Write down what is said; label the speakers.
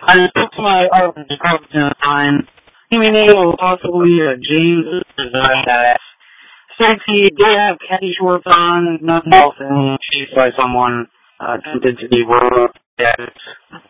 Speaker 1: I spoke to my art department at the time. He may know possibly James that since he did have khaki shorts on, nothing else, and chased by someone attempted to be robbed.